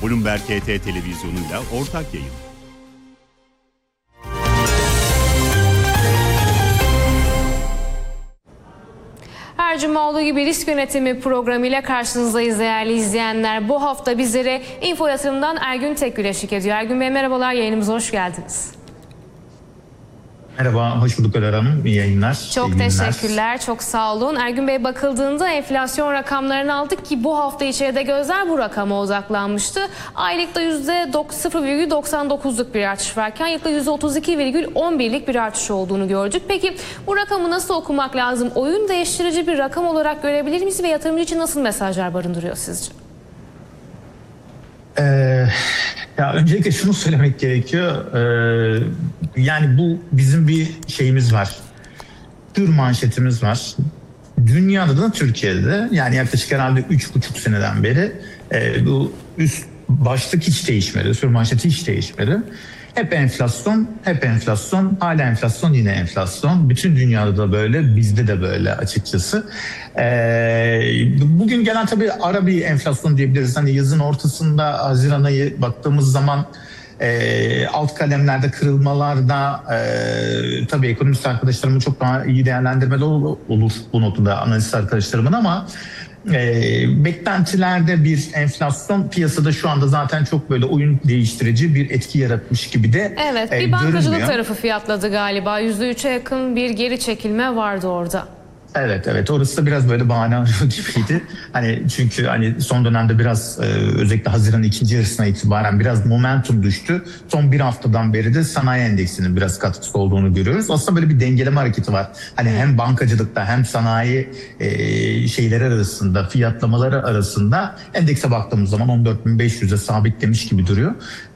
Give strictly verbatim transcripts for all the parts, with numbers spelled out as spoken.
Bloomberg H T televizyonuyla ortak yayın. Her cuma olduğu gibi risk yönetimi programıyla karşınızdayız değerli izleyenler. Bu hafta bizlere Info Yatırım'dan Ergün Tekgül eşlik ediyor. Ergün Bey merhabalar, yayınımıza hoş geldiniz. Merhaba, hoş bulduk Öder Hanım. İyi yayınlar. Çok iyi teşekkürler, çok sağ olun. Ergün Bey, bakıldığında enflasyon rakamlarını aldık ki bu hafta içeride gözler bu rakama odaklanmıştı. Aylıkta yüzde sıfır virgül doksan dokuzluk bir artış varken yılda yüzde otuz iki virgül on birlik bir artış olduğunu gördük. Peki bu rakamı nasıl okumak lazım? Oyun değiştirici bir rakam olarak görebilir miyiz ve yatırımcı için nasıl mesajlar barındırıyor sizce? Ee, ya öncelikle şunu söylemek gerekiyor. Ee, yani bu bizim bir şeyimiz var. Tür manşetimiz var. Dünyada da Türkiye'de de yani yaklaşık herhalde üç buçuk seneden beri e, bu üst başlık hiç değişmedi. Tür manşeti hiç değişmedi. Hep enflasyon, hep enflasyon, hala enflasyon, yine enflasyon. Bütün dünyada da böyle, bizde de böyle açıkçası. Ee, bugün gelen tabii ara bir enflasyon diyebiliriz. Hani yazın ortasında Haziran ayı baktığımız zaman e, alt kalemlerde kırılmalarda e, tabii ekonomist arkadaşlarımın çok daha iyi değerlendirmeleri olur bu noktada, analist arkadaşlarımın, ama E, beklentilerde bir enflasyon piyasada şu anda zaten çok böyle oyun değiştirici bir etki yaratmış gibi de Evet, bir e, bankacılık görünmüyor. tarafı fiyatladı galiba. yüzde üçe yakın bir geri çekilme vardı orada. Evet evet, orası da biraz böyle bahane arıyor gibiydi. Hani çünkü hani son dönemde biraz e, özellikle Haziran'ın ikinci yarısına itibaren biraz momentum düştü. Son bir haftadan beri de sanayi endeksinin biraz katkısı olduğunu görüyoruz. Aslında böyle bir dengeleme hareketi var. Hani hem bankacılıkta hem sanayi e, şeyleri arasında, fiyatlamaları arasında endekse baktığımız zaman on dört bin beş yüze sabitlemiş gibi duruyor.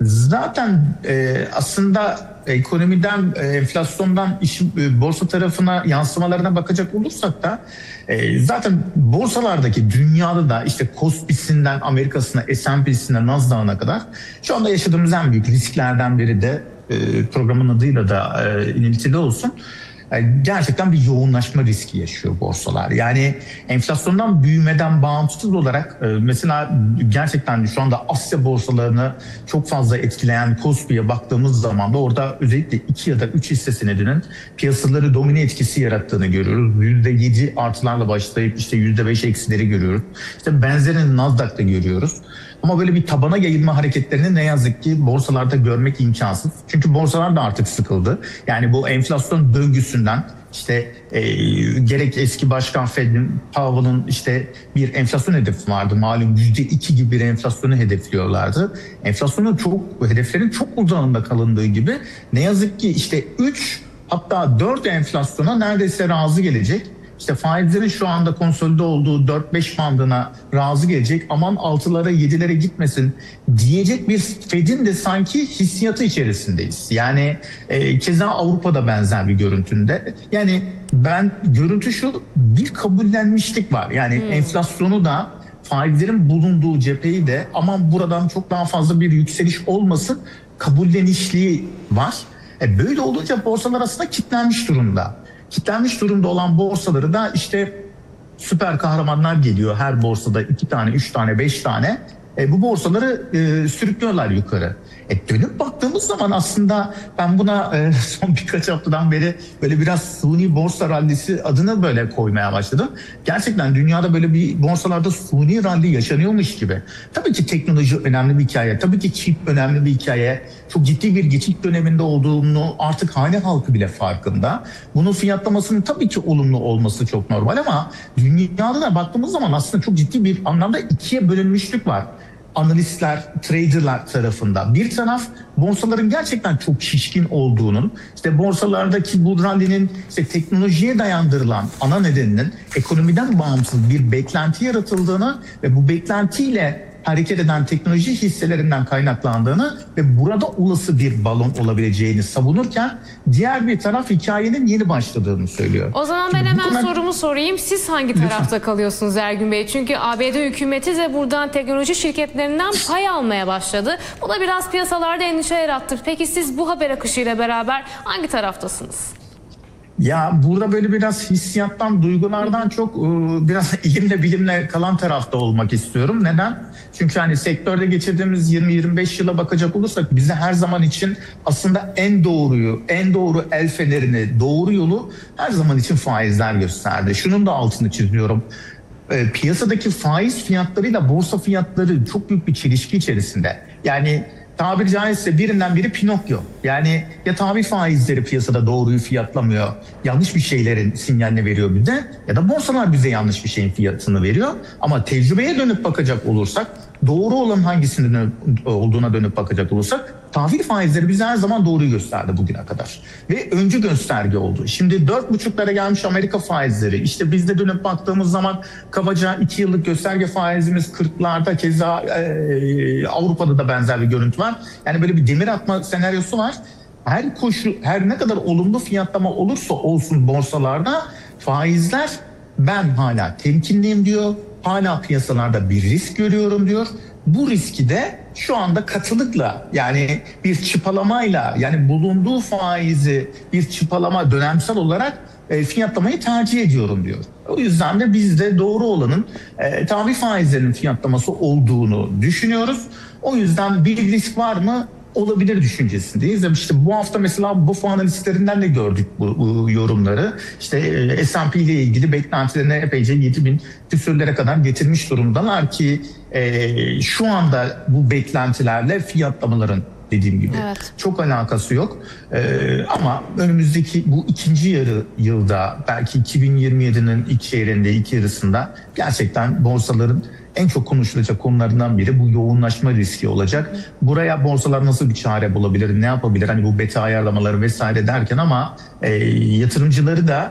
Zaten e, aslında ekonomiden, enflasyondan iş, borsa tarafına yansımalarına bakacak olursak da e, zaten borsalardaki dünyada da işte Kospi'sinden Amerika'sına, S and P'sine, Nasdaq'ına kadar şu anda yaşadığımız en büyük risklerden biri de e, programın adıyla da e, ilintili olsun. Gerçekten bir yoğunlaşma riski yaşıyor borsalar. Yani enflasyondan, büyümeden bağımsız olarak mesela gerçekten şu anda Asya borsalarını çok fazla etkileyen Kospi'ye baktığımız zaman da orada özellikle iki ya da üç hisse senedinin piyasaları domine etkisi yarattığını görüyoruz. yüzde yedi artılarla başlayıp işte yüzde beş eksileri görüyoruz. İşte benzerini Nasdaq'ta görüyoruz. Ama böyle bir tabana yayılma hareketlerini ne yazık ki borsalarda görmek imkansız. Çünkü borsalar da artık sıkıldı. Yani bu enflasyon döngüsünden işte e, gerek eski başkan Fed'in, Powell'ın işte bir enflasyon hedefi vardı. Malum yüzde iki gibi bir enflasyonu hedefliyorlardı. Enflasyonun çok, hedeflerin çok uzağında kalındığı gibi ne yazık ki işte üç hatta dört enflasyona neredeyse razı gelecek. İşte faizlerin şu anda konsolide olduğu dört beş bandına razı gelecek, aman altılara yedilere gitmesin diyecek bir Fed'in de sanki hissiyatı içerisindeyiz. Yani e, keza Avrupa'da benzer bir görüntünde. Yani ben görüntü şu, bir kabullenmişlik var. Yani hmm. enflasyonu da faizlerin bulunduğu cepheyi de aman buradan çok daha fazla bir yükseliş olmasın kabullenişliği var. E, böyle olunca borsalar aslında kilitlenmiş durumda. Kilitlenmiş durumda olan borsaları da işte süper kahramanlar geliyor. Her borsada iki tane, üç tane, beş tane. E, bu borsaları e, sürüklüyorlar yukarı. E, dönüp baktığımız zaman aslında ben buna e, son birkaç haftadan beri böyle biraz suni borsa rallisi adını böyle koymaya başladım. Gerçekten dünyada böyle bir borsalarda suni ralli yaşanıyormuş gibi. Tabii ki teknoloji önemli bir hikaye. Tabii ki çip önemli bir hikaye. Çok ciddi bir geçiş döneminde olduğunu artık hane halkı bile farkında. Bunun fiyatlamasının tabii ki olumlu olması çok normal, ama dünyada da baktığımız zaman aslında çok ciddi bir anlamda ikiye bölünmüşlük var. Analistler, traderlar tarafında. Bir taraf borsaların gerçekten çok şişkin olduğunun, işte borsalardaki bu rallinin işte teknolojiye dayandırılan ana nedeninin ekonomiden bağımsız bir beklenti yaratıldığını ve bu beklentiyle hareket eden teknoloji hisselerinden kaynaklandığını ve burada olası bir balon olabileceğini savunurken diğer bir taraf hikayenin yeni başladığını söylüyor. O zaman ben Şimdi hemen kadar... sorumu sorayım. Siz hangi tarafta Lütfen. kalıyorsunuz Ergün Bey? Çünkü A B D hükümeti de buradan teknoloji şirketlerinden pay almaya başladı. Bu da biraz piyasalarda endişe yarattı. Peki siz bu haber akışıyla beraber hangi taraftasınız? Ya burada böyle biraz hissiyattan, duygulardan çok e, biraz ilimle bilimle kalan tarafta olmak istiyorum. Neden? Çünkü hani sektörde geçirdiğimiz yirmi yirmi beş yıla bakacak olursak bize her zaman için aslında en doğruyu, en doğru el fenerini, doğru yolu her zaman için faizler gösterdi. Şunun da altını çiziyorum. E, piyasadaki faiz fiyatlarıyla borsa fiyatları çok büyük bir çelişki içerisinde. Yani tabiri caizse birinden biri Pinokyo. Yani ya tahvil faizleri piyasada doğruyu fiyatlamıyor, yanlış bir şeylerin sinyalini veriyor bize, ya da borsalar bize yanlış bir şeyin fiyatını veriyor. Ama tecrübeye dönüp bakacak olursak, doğru olan hangisinin olduğuna dönüp bakacak olursak, tahvil faizleri bize her zaman doğruyu gösterdi bugüne kadar. Ve öncü gösterge oldu. Şimdi dört buçuklara gelmiş Amerika faizleri. İşte bizde dönüp baktığımız zaman kabaca iki yıllık gösterge faizimiz kırklarda, keza e, Avrupa'da da benzer bir görüntü var. Yani böyle bir demir atma senaryosu var. Her koşu, her ne kadar olumlu fiyatlama olursa olsun borsalarda, faizler ben hala temkinliyim diyor. Hala piyasalarda bir risk görüyorum diyor. Bu riski de şu anda katılıkla, yani bir çıpalamayla, yani bulunduğu faizi bir çıpalama dönemsel olarak e, fiyatlamayı tercih ediyorum diyor. O yüzden de biz de doğru olanın e, tahvil faizlerinin fiyatlaması olduğunu düşünüyoruz. O yüzden bir risk var mı? Olabilir düşüncesindeyiz. İşte bu hafta mesela bu analistlerinden de gördük bu, bu yorumları. İşte S and P ile ilgili beklentilerini epeyce yedi bin küsürlere kadar getirmiş durumdalar ki e, şu anda bu beklentilerle fiyatlamaların, dediğim gibi, evet, çok alakası yok. Ee, ama önümüzdeki bu ikinci yarı yılda, belki iki bin yirmi yedinin ilk çeyreğinde, ilk yarısında gerçekten borsaların en çok konuşulacak konularından biri bu yoğunlaşma riski olacak. Buraya borsalar nasıl bir çare bulabilir, ne yapabilir? Hani bu beta ayarlamaları vesaire derken, ama e, yatırımcıları da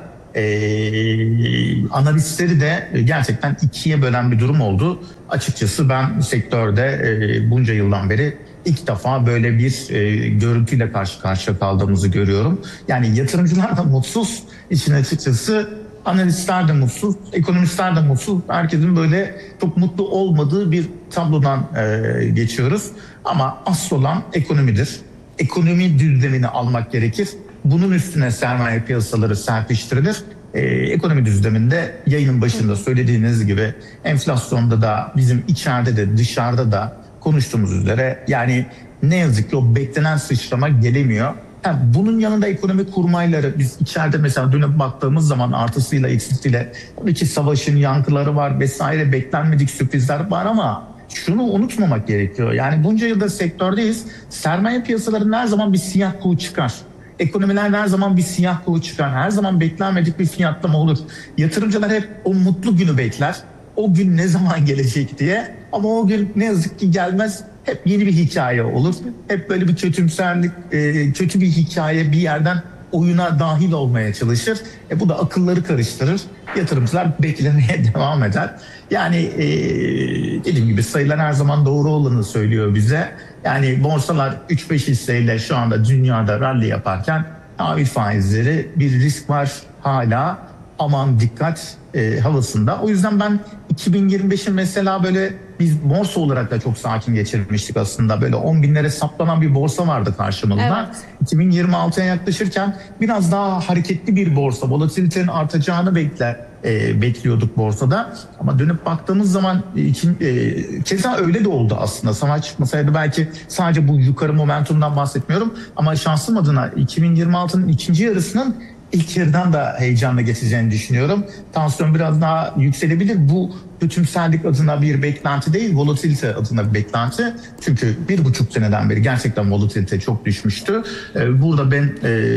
e, analistleri de gerçekten ikiye bölen bir durum oldu. Açıkçası ben sektörde e, bunca yıldan beri İlk defa böyle bir e, görüntüyle karşı karşıya kaldığımızı görüyorum. Yani yatırımcılar da mutsuz, için açıkçası analistler de mutsuz, ekonomistler de mutsuz. Herkesin böyle çok mutlu olmadığı bir tablodan e, geçiyoruz. Ama asıl olan ekonomidir. Ekonomi düzlemini almak gerekir. Bunun üstüne sermaye piyasaları serpiştirilir. Ee, ekonomi düzleminde yayının başında söylediğiniz gibi enflasyonda da, bizim içeride de dışarıda da konuştuğumuz üzere, yani ne yazık ki o beklenen sıçrama gelemiyor. Yani bunun yanında ekonomi kurmayları, biz içeride mesela dönüp baktığımız zaman artısıyla eksisiyle, tabii ki savaşın yankıları var vesaire, beklenmedik sürprizler var, ama şunu unutmamak gerekiyor. Yani bunca yıldır sektördeyiz. Sermaye piyasalarının her zaman bir siyah kuğu çıkar. Ekonomiler her zaman bir siyah kuğu çıkar. Her zaman beklenmedik bir fiyatlama olur. Yatırımcılar hep o mutlu günü bekler. O gün ne zaman gelecek diye. Ama o gün ne yazık ki gelmez. Hep yeni bir hikaye olur. Hep böyle bir kötümserlik, kötü bir hikaye bir yerden oyuna dahil olmaya çalışır. E bu da akılları karıştırır. Yatırımcılar beklemeye devam eder. Yani e, dediğim gibi sayılar her zaman doğru olanı söylüyor bize. Yani borsalar üç beş hisseyle şu anda dünyada rally yaparken, tahvil faizleri bir risk var hala, aman dikkat e, havasında. O yüzden ben iki bin yirmi beşin mesela böyle biz borsa olarak da çok sakin geçirmiştik aslında. Böyle on binlere saplanan bir borsa vardı karşımızda. Evet. iki bin yirmi altıya yaklaşırken biraz daha hareketli bir borsa, volatilitenin artacağını bekler, e, bekliyorduk borsada. Ama dönüp baktığımız zaman için, e, keza öyle de oldu aslında. Savaş çıkmasaydı belki, sadece bu yukarı momentumdan bahsetmiyorum, ama şansım adına iki bin yirmi altının ikinci yarısının İlk yarıdan da heyecanla geçeceğini düşünüyorum. Tansiyon biraz daha yükselebilir. Bu kötümserlik adına bir beklenti değil, volatilite adına bir beklenti. Çünkü bir buçuk seneden beri gerçekten volatilite çok düşmüştü. Burada ben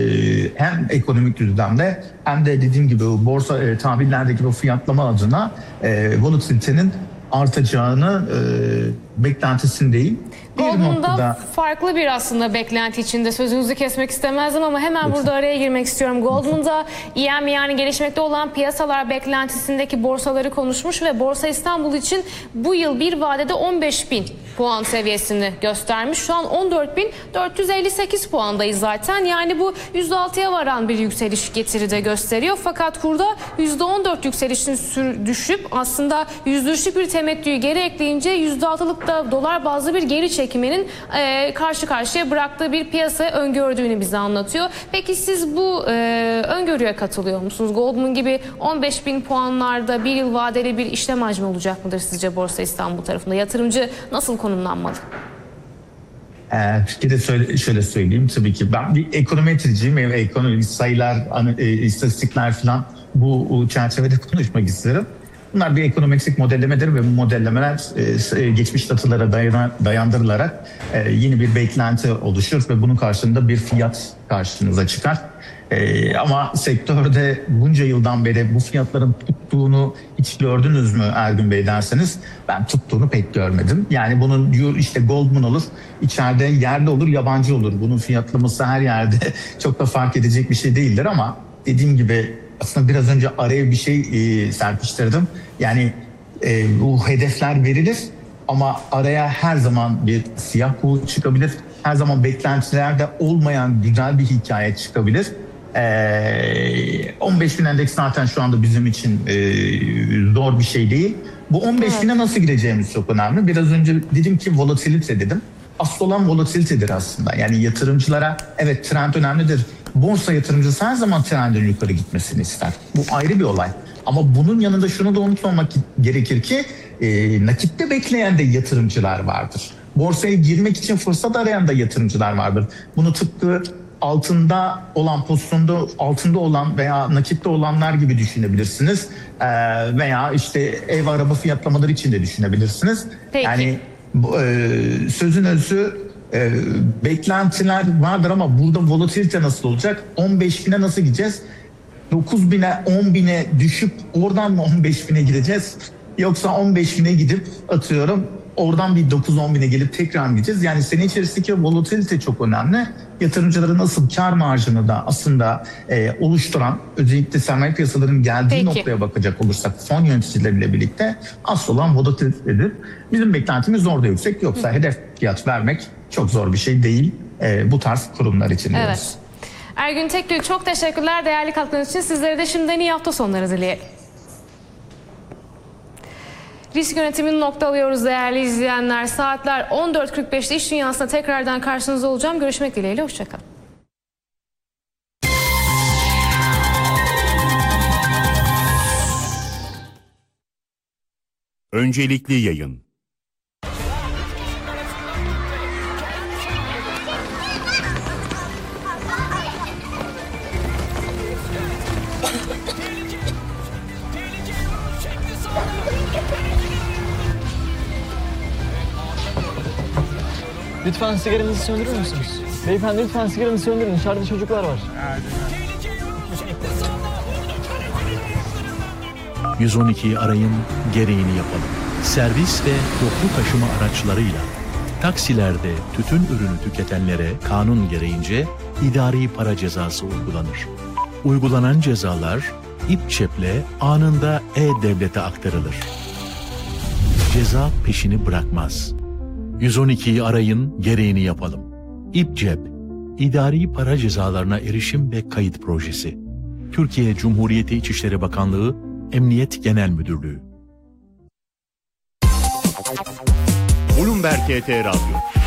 hem ekonomik düzlemde hem de dediğim gibi borsa tahvillerdeki bu fiyatlama adına volatilitenin artacağını e, beklentisindeyim. Goldman'da farklı bir aslında beklenti içinde, sözünüzü kesmek istemezdim ama hemen Lütfen. burada araya girmek istiyorum. Goldman'da E M, yani gelişmekte olan piyasalar beklentisindeki borsaları konuşmuş ve Borsa İstanbul için bu yıl bir vadede on beş bin puan seviyesini göstermiş. Şu an on dört bin dört yüz elli sekiz puandayız zaten. Yani bu yüzde altıya varan bir yükseliş getiride gösteriyor. Fakat kurda yüzde on dört yükselişin düşüp aslında yüzde üçlük bir temettüyü geri ekleyince yüzde altılıkta dolar bazlı bir geri çekiminin e, karşı karşıya bıraktığı bir piyasa öngördüğünü bize anlatıyor. Peki siz bu e, öngörüye katılıyor musunuz? Goldman gibi on beş bin puanlarda bir yıl vadeli bir işlem hacmi olacak mıdır sizce Borsa İstanbul tarafında? Yatırımcı nasıl konumlanmalı? Ee, Türkiye'de söyle, şöyle söyleyeyim, tabii ki ben bir ekonometriciyim ve ekonomi sayılar, e, istatistikler falan bu çerçevede konuşmak isterim. Bunlar bir ekonometrik modellemedir ve bu modellemeler e, geçmiş datalara dayan, dayandırılarak e, yeni bir beklenti oluşur ve bunun karşılığında bir fiyat karşınıza çıkar. E, ama sektörde bunca yıldan beri bu fiyatların tuttuğunu hiç gördünüz mü Ergün Bey derseniz, ben tuttuğunu pek görmedim. Yani bunun işte Goldman olur, içeride yerli olur, yabancı olur. Bunun fiyatlaması her yerde çok da fark edecek bir şey değildir ama dediğim gibi aslında biraz önce araya bir şey e, serpiştirdim. Yani e, bu hedefler verilir ama araya her zaman bir siyah kuğu çıkabilir. Her zaman beklentilerde olmayan güzel bir hikaye çıkabilir. E, on beş bin endeks zaten şu anda bizim için e, zor bir şey değil. Bu on beş bine nasıl gireceğimiz çok önemli. Biraz önce dedim ki volatilite dedim. Asıl olan volatilitedir aslında. Yani yatırımcılara evet trend önemlidir. Borsa yatırımcısı her zaman trendin yukarı gitmesini ister. Bu ayrı bir olay. Ama bunun yanında şunu da unutmamak gerekir ki e, nakitte bekleyen de yatırımcılar vardır. Borsaya girmek için fırsat arayan da yatırımcılar vardır. Bunu tıpkı altında olan pozisyonda altında olan veya nakitte olanlar gibi düşünebilirsiniz. E, veya işte ev araba fiyatlamaları için de düşünebilirsiniz. Peki. Yani bu, e, sözün özü E, beklentiler vardır ama burada volatilite nasıl olacak? on beş bine nasıl gideceğiz? dokuz bine on bine düşüp oradan mı on beş bine gideceğiz? Yoksa on beş bine gidip atıyorum oradan bir dokuz on bine gelip tekrar gideceğiz. Yani sene içerisindeki volatilite çok önemli. Yatırımcıların nasıl kar marjını da aslında e, oluşturan, özellikle sermaye piyasalarının geldiği Peki. noktaya bakacak olursak fon yöneticileriyle birlikte asıl olan volatilitedir. Bizim beklentimiz orada yüksek. Yoksa Hı. hedef fiyat vermek çok zor bir şey değil e, bu tarz kurumlar için. Evet. Diyoruz. Ergün Tekgül, çok teşekkürler değerli katkınız için. Sizlere de şimdiden iyi hafta sonları dileyelim. Risk yönetimini nokta alıyoruz değerli izleyenler. Saatler on dört kırk beşte iş dünyasında tekrardan karşınızda olacağım. Görüşmek dileğiyle, hoşçakalın. Öncelikli yayın. Lütfen sigaranızı söndürür müsünüz? Beyefendi lütfen sigaranızı söndürün. Dışarıda çocuklar var. yüz on ikiyi arayın, gereğini yapalım. Servis ve toplu taşıma araçlarıyla taksilerde tütün ürünü tüketenlere kanun gereğince idari para cezası uygulanır. Uygulanan cezalar İPÇEP'le anında E-Devlet'e aktarılır. Ceza peşini bırakmaz. yüz on ikiyi arayın, gereğini yapalım. İPÇEP, İdari Para Cezalarına Erişim ve Kayıt Projesi. Türkiye Cumhuriyeti İçişleri Bakanlığı, Emniyet Genel Müdürlüğü. Bloomberg T T Radyo.